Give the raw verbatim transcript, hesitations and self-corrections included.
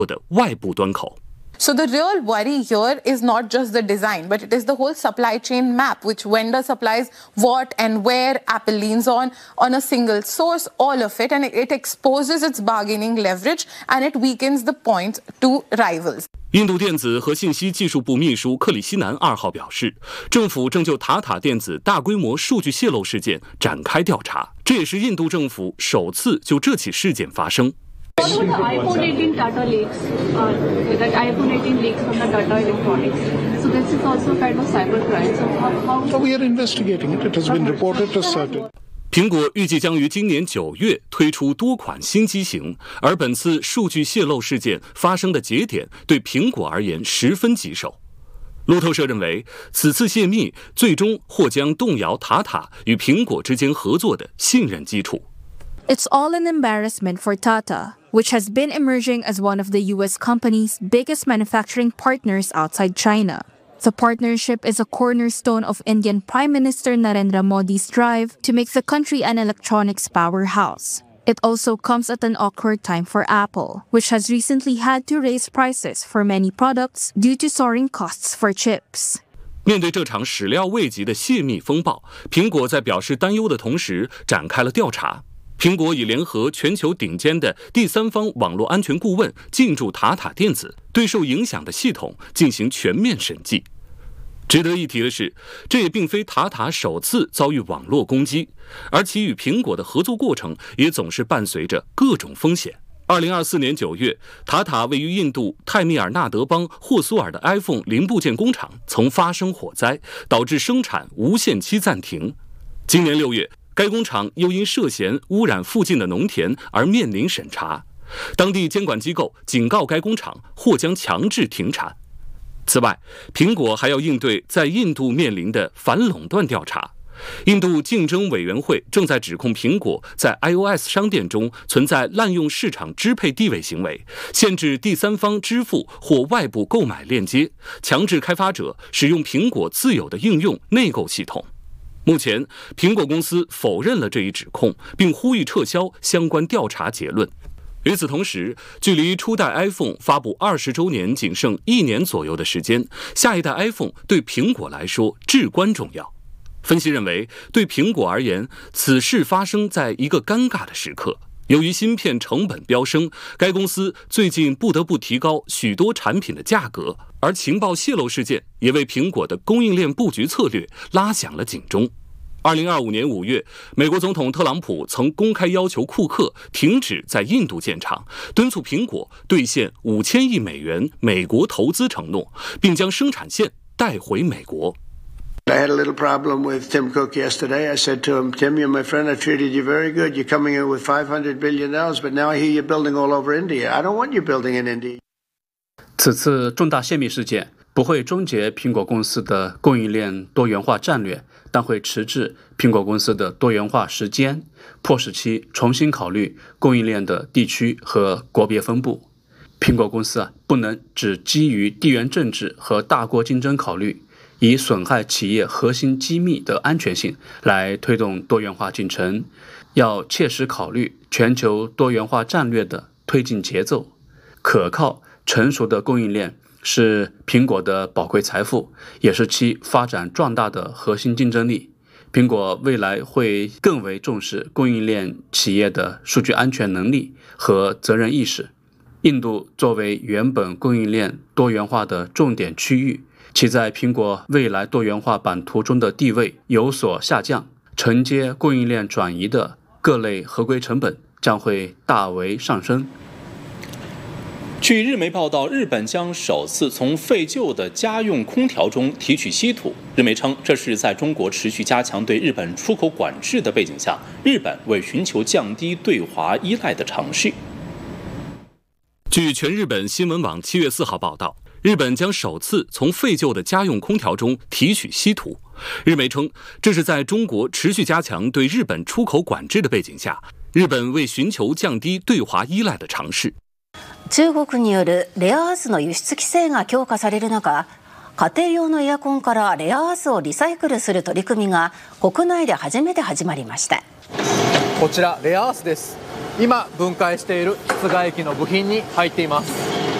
的外部端口。 So the real worry here is not just the design, but it is the whole supply chain map, which vendor supplies what and where Apple leans on, on a single source, all of it, and it exposes its bargaining leverage and it weakens the point to rivals. 印度电子和信息技术部秘书克里希南二号表示，政府正就塔塔电子大规模数据泄露事件展开调查，这也是印度政府首次就这起事件发声。 What about the iPhone eighteen data leaks? Uh, that iPhone eighteen leaks from the Tata Electronics. So this is also kind of cybercrime. So how? how... So we are investigating it. It has been reported as certain. 苹果预计将于今年九月推出多款新机型，而本次数据泄露事件发生的节点对苹果而言十分棘手。路透社认为，此次泄密最终或将动摇塔塔与苹果之间合作的信任基础。 It's all an embarrassment for Tata, which has been emerging as one of the U S company's biggest manufacturing partners outside China. The partnership is a cornerstone of Indian Prime Minister Narendra Modi's drive to make the country an electronics powerhouse. It also comes at an awkward time for Apple, which has recently had to raise prices for many products due to soaring costs for chips. 面对这场始料未及的泄密风暴，苹果在表示担忧的同时展开了调查。苹果已联合全球顶尖的第三方网络安全顾问进驻塔塔电子，对受影响的系统进行全面审计。值得一提的是，这也并非塔塔首次遭遇网络攻击，而其与苹果的合作过程也总是伴随着各种风险。二零二四年九月，塔塔位于印度泰米尔纳德邦霍苏尔的 iPhone 零部件工厂曾发生火灾，导致生产无限期暂停。今年六月，该工厂又因涉嫌污染附近的农田而面临审查，当地监管机构警告该工厂或将强制停产。此外，苹果还要应对在印度面临的反垄断调查。印度竞争委员会正在指控苹果在 iOS 商店中存在滥用市场支配地位行为，限制第三方支付或外部购买链接，强制开发者使用苹果自有的应用内购系统。目前，苹果公司否认了这一指控，并呼吁撤销相关调查结论。与此同时，距离初代 iPhone 发布二十周年仅剩一年左右的时间，下一代 iPhone 对苹果来说至关重要。分析认为，对苹果而言，此事发生在一个尴尬的时刻。由于芯片成本飙升，该公司最近不得不提高许多产品的价格，而情报泄露事件也为苹果的供应链布局策略拉响了警钟。二零二五年五月，美国总统特朗普曾公开要求库克停止在印度建厂，敦促苹果兑现五千亿美元美国投资承诺，并将生产线带回美国。 I had a little problem with Tim Cook yesterday. I said to him, Tim, you're my friend. I treated you very good. You're coming in with five hundred billion dollars, but now I hear you're building all over India. I don't want you building in India. 此次重大泄密事件不会终结苹果公司的供应链多元化战略，但会迟滞苹果公司的多元化时间，迫使其重新考虑供应链的地区和国别分布。苹果公司啊，不能只基于地缘政治和大国竞争考虑，以损害企业核心机密的安全性来推动多元化进程，要切实考虑全球多元化战略的推进节奏。可靠成熟的供应链是苹果的宝贵财富，也是其发展壮大的核心竞争力。苹果未来会更为重视供应链企业的数据安全能力和责任意识。印度作为原本供应链多元化的重点区域，其在苹果未来多元化版图中的地位有所下降，承接供应链转移的各类合规成本将会大为上升。 据日媒报道，日本将首次从废旧的家用空调中提取稀土。日媒称，这是在中国持续加强对日本出口管制的背景下，日本为寻求降低对华依赖的尝试。 据全日本新闻网七月四号报道，日本将首次从废旧的家用空调中提取稀土。日媒称，这是在中国持续加强对日本出口管制的背景下，日本为寻求降低对华依赖的尝试。 中国によるレアアースの輸出規制が強化される中、家庭用のエアコンからレアアースをリサイクルする取り組みが国内で初めて始まりました。 こちらレアアースです。今分解している室外機の部品に入っています。